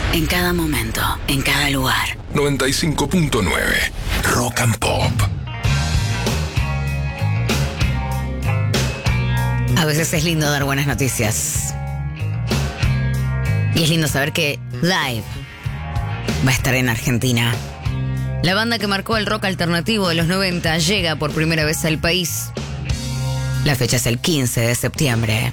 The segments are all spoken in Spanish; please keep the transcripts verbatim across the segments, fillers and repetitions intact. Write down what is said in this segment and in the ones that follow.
En cada momento, en cada lugar. noventa y cinco punto nueve Rock and Pop. A veces es lindo dar buenas noticias. Y es lindo saber que Live va a estar en Argentina. La banda que marcó el rock alternativo de los noventa llega por primera vez al país. La fecha es el quince de septiembre.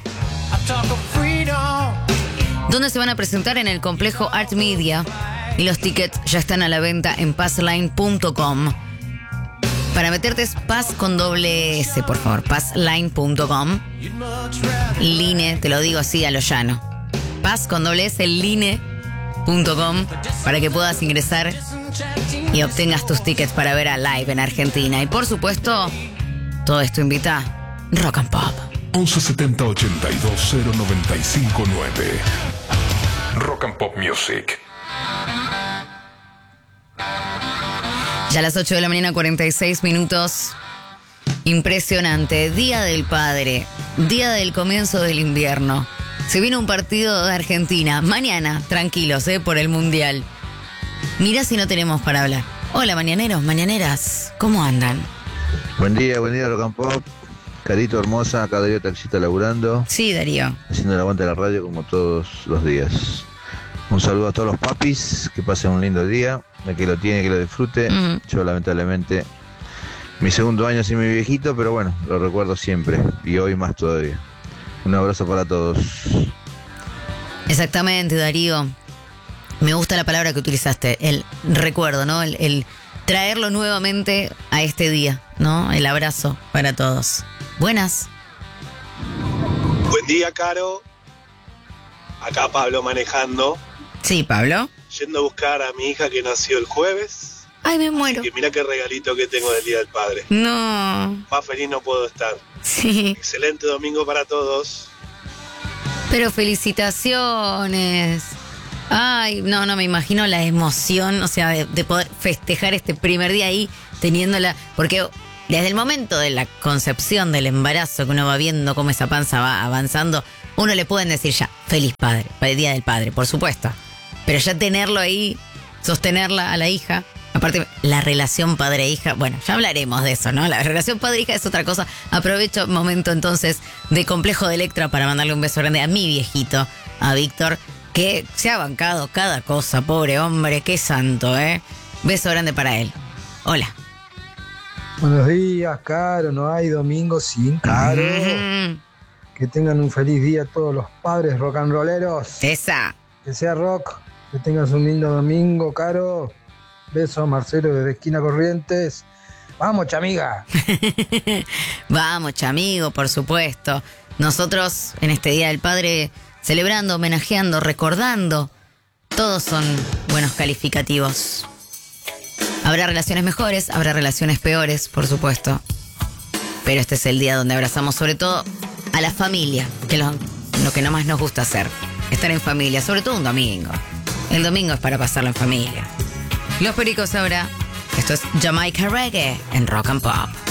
Donde se van a presentar en el complejo Art Media. Y los tickets ya están a la venta en passline punto com. Para meterte es pass con doble S, por favor. passline punto com. Line, te lo digo así a lo llano. Pass con doble S, line punto com. Para que puedas ingresar y obtengas tus tickets para ver a Live en Argentina. Y por supuesto, todo esto invita a Rock and Pop. once setenta ochenta y dos cero noventa y cinco nueve Rock and Pop Music. Ya a las ocho de la mañana, cuarenta y seis minutos. Impresionante. Día del Padre. Día del comienzo del invierno. Se viene un partido de Argentina. Mañana, tranquilos, ¿eh? Por el Mundial. Mirá si no tenemos para hablar. Hola, mañaneros, mañaneras. ¿Cómo andan? Buen día, buen día, Rock and Pop. Carito hermosa, acá Darío Taxista laburando. Sí, Darío. Haciendo el aguante de la radio como todos los días. Un saludo a todos los papis, que pasen un lindo día. El que lo tiene, que lo disfrute. Mm. Yo lamentablemente, mi segundo año sin mi viejito, pero bueno, lo recuerdo siempre. Y hoy más todavía. Un abrazo para todos. Exactamente, Darío. Me gusta la palabra que utilizaste, el recuerdo, ¿no? El, el traerlo nuevamente a este día, ¿no? El abrazo para todos. Buenas. Buen día, Caro. Acá Pablo manejando. Sí, Pablo. Yendo a buscar a mi hija que nació el jueves. Ay, me muero. Así que mirá qué regalito que tengo del Día del Padre. No. Más feliz no puedo estar. Sí. Excelente domingo para todos. Pero felicitaciones. Ay, no, no, me imagino la emoción, o sea, de, de poder festejar este primer día ahí, teniéndola, porque desde el momento de la concepción del embarazo, que uno va viendo cómo esa panza va avanzando, uno le pueden decir ya, feliz padre, para el Día del Padre, por supuesto. Pero ya tenerlo ahí, sostenerla a la hija, aparte la relación padre-hija, bueno, ya hablaremos de eso, ¿no? La relación padre-hija es otra cosa. Aprovecho momento entonces de Complejo de Electra para mandarle un beso grande a mi viejito, a Víctor, que se ha bancado cada cosa, pobre hombre, qué santo, ¿eh? Beso grande para él. Hola. Buenos días, Caro, no hay domingo sin Caro. Mm. Que tengan un feliz día todos los padres rock and rolleros. Esa. Que sea rock, que tengas un lindo domingo, Caro. Beso a Marcelo desde Esquina Corrientes. Vamos, chamiga. Vamos, chamigo, por supuesto. Nosotros en este Día del Padre, celebrando, homenajeando, recordando, todos son buenos calificativos. Habrá relaciones mejores, habrá relaciones peores, por supuesto. Pero este es el día donde abrazamos sobre todo a la familia, que es lo, lo que no más nos gusta hacer. Estar en familia, sobre todo un domingo. El domingo es para pasarlo en familia. Los Pericos ahora. Esto es Jamaica Reggae en Rock and Pop.